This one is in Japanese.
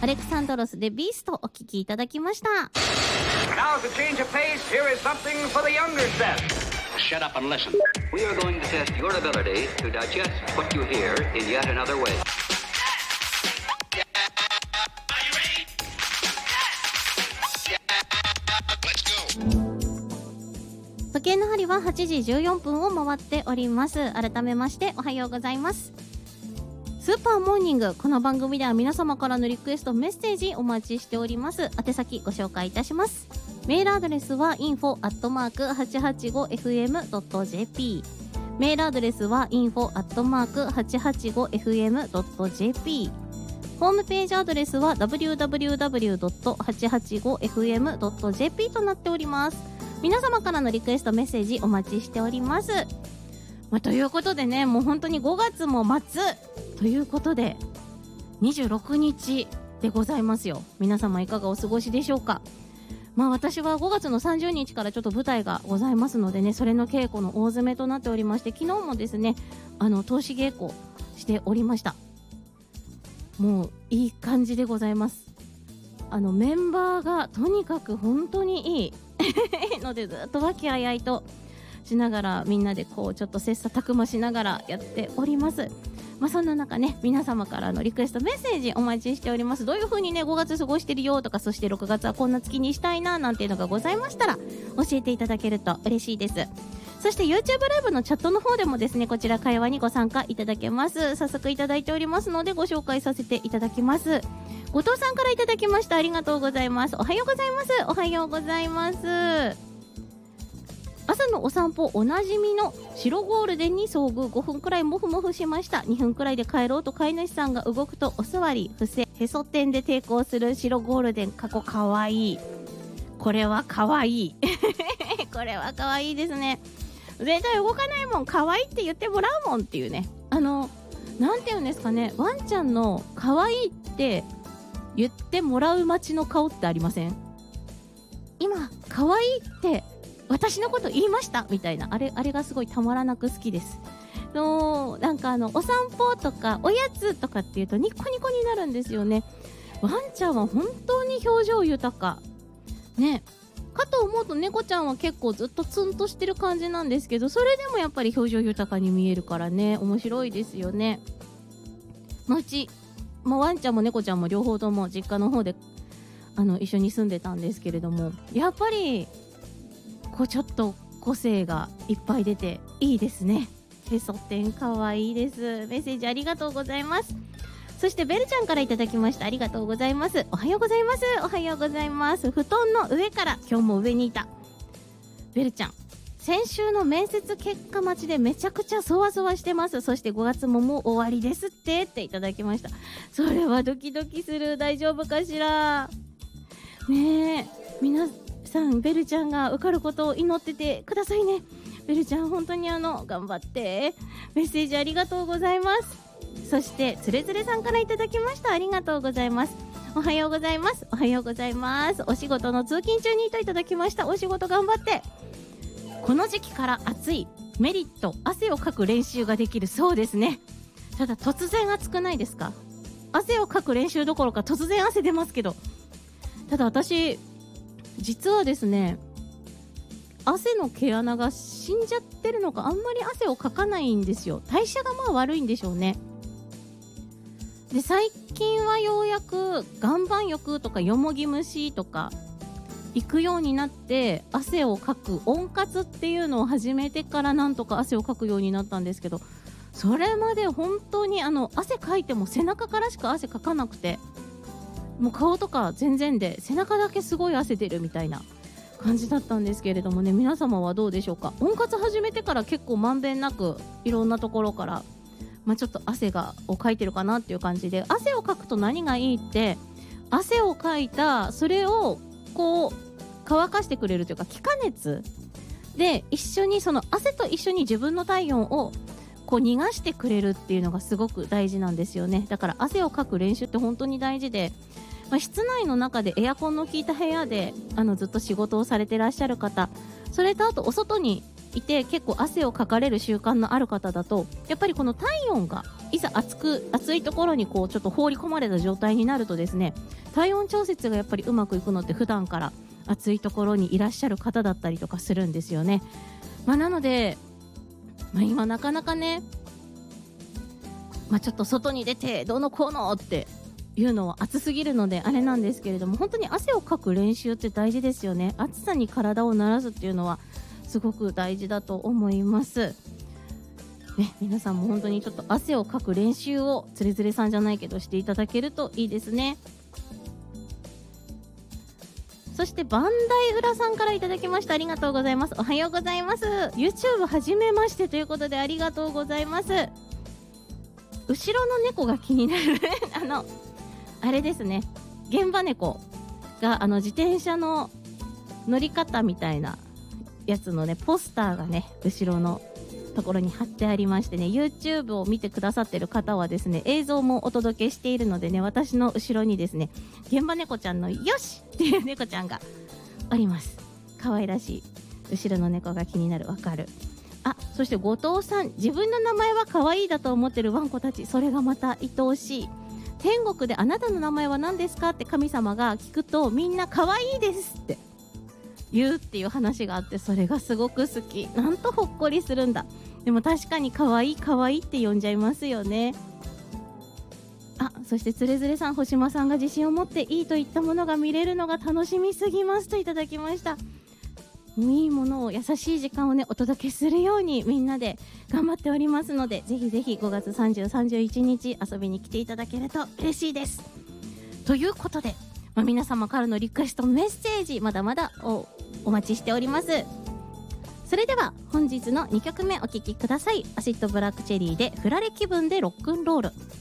アレクサンドロスでビーストお聴きいただきました。 Now to change of pace, here is something for the younger set. Shut up and listen. We are going to test your ability to digest what you hear in yet another way. Let's go. 時計の針は8時14分を回っております。改めましておはようございます。スーパーモーニング、この番組では皆様からのリクエストメッセージお待ちしております。宛先ご紹介いたします。メールアドレスは info@885fm.jp、 メールアドレスは info@885fm.jp、 ホームページアドレスは www.885fm.jp となっております。皆様からのリクエストメッセージお待ちしております。ということでね、もう本当に5月も末ということで26日でございますよ。皆様いかがお過ごしでしょうか。私は5月の30日からちょっと舞台がございますのでね、それの稽古の大詰めとなっておりまして、昨日もですね通し稽古しておりました。もういい感じでございます。メンバーがとにかく本当にいいので、ずっと和気あいあいとしながらみんなでこうちょっと切磋琢磨しながらやっております。そんな中ね、皆様からのリクエストメッセージお待ちしております。どういう風にね5月過ごしてるよとか、そして6月はこんな月にしたいななんていうのがございましたら教えていただけると嬉しいです。そして YouTube ライブのチャットの方でもですね、こちら会話にご参加いただけます。早速いただいておりますのでご紹介させていただきます。後藤さんからいただきました。ありがとうございます。おはようございます。おはようございます。朝のお散歩おなじみの白ゴールデンに遭遇。5分くらいモフモフしました。2分くらいで帰ろうと飼い主さんが動くとお座り伏せへそ天で抵抗する白ゴールデン。かわいい。これはかわいいこれはかわいいですね。絶対動かないもん、かわいいって言ってもらうもんっていうね、なんていうんですかね、ワンちゃんのかわいいって言ってもらう街の顔ってありません？今かわいいって私のこと言いましたみたいな、あれがすごいたまらなく好きです。なんかお散歩とかおやつとかっていうとニコニコになるんですよね。ワンちゃんは本当に表情豊かね。かと思うと猫ちゃんは結構ずっとツンとしてる感じなんですけど、それでもやっぱり表情豊かに見えるからね、面白いですよね。うちワンちゃんも猫ちゃんも両方とも実家の方で一緒に住んでたんですけれども、やっぱりちょっと個性がいっぱい出ていいですね。へそ天かわいいです。メッセージありがとうございます。そしてベルちゃんからいただきました。ありがとうございます。おはようございます。おはようございます。布団の上から今日も上にいたベルちゃん、先週の面接結果待ちでめちゃくちゃそわそわしてます。そして5月ももう終わりですっていただきました。それはドキドキする。大丈夫かしらねえ、皆さんベルちゃんが受かることを祈っててくださいね。ベルちゃん本当に頑張って。メッセージありがとうございます。そしてつれつれさんからいただきました。ありがとうございます。おはようございます。おはようございます。お仕事の通勤中にといただきました。お仕事頑張って。この時期から暑いメリット、汗をかく練習ができるそうですね。ただ突然暑くないですか？汗をかく練習どころか突然汗出ますけど、ただ私実はですね、汗の毛穴が死んじゃってるのかあんまり汗をかかないんですよ。代謝が悪いんでしょうね。で最近はようやく岩盤浴とかよもぎ虫とか行くようになって、汗をかく温活っていうのを始めてからなんとか汗をかくようになったんですけど、それまで本当に汗かいても背中からしか汗かかなくて、もう顔とか全然で背中だけすごい汗出るみたいな感じだったんですけれどもね、皆様はどうでしょうか。温活始めてから結構まんべんなくいろんなところから、ちょっと汗をかいてるかなっていう感じで、汗をかくと何がいいって、汗をかいたそれを乾かしてくれるというか、気化熱で一緒にその汗と一緒に自分の体温を逃がしてくれるっていうのがすごく大事なんですよね。だから汗をかく練習って本当に大事で、室内の中でエアコンの効いた部屋でずっと仕事をされてらっしゃる方、それとあとお外にいて結構汗をかかれる習慣のある方だと、やっぱりこの体温がいざ暑いところにこうちょっと放り込まれた状態になるとですね、体温調節がやっぱりうまくいくのって普段から暑いところにいらっしゃる方だったりとかするんですよね。なので、今なかなかね、ちょっと外に出てどうのこうのっていうのは暑すぎるのであれなんですけれども、本当に汗をかく練習って大事ですよね。暑さに体を慣らすっていうのはすごく大事だと思いますね。皆さんも本当にちょっと汗をかく練習をつれづれさんじゃないけどしていただけるといいですね。そしてバンダイ浦さんからいただきました。ありがとうございます。おはようございます。 YouTube 始めましてということでありがとうございます。後ろの猫が気になるあれですね、現場猫が自転車の乗り方みたいなやつのねポスターがね後ろのところに貼ってありましてね、 YouTube を見てくださってる方はですね映像もお届けしているのでね、私の後ろにですね現場猫ちゃんのよしっていう猫ちゃんがおります。可愛らしい後ろの猫が気になる。わかる。そして後藤さん、自分の名前は可愛いだと思ってるワンコたち、それがまた愛おしい。天国であなたの名前は何ですかって神様が聞くと、みんな可愛いですって言うっていう話があって、それがすごく好き。なんとほっこりするんだ。でも確かに可愛い可愛いって呼んじゃいますよね。そしてつれづれさん、星間さんが自信を持っていいといったものが見れるのが楽しみすぎますといただきました。いいものを、優しい時間をねお届けするようにみんなで頑張っておりますので、ぜひぜひ5月30、31日遊びに来ていただけると嬉しいです。ということで、皆様からのリクエストメッセージまだまだお待ちしております。それでは本日の2曲目お聴きください。アシッドブラックチェリーで振られ気分でロックンロール。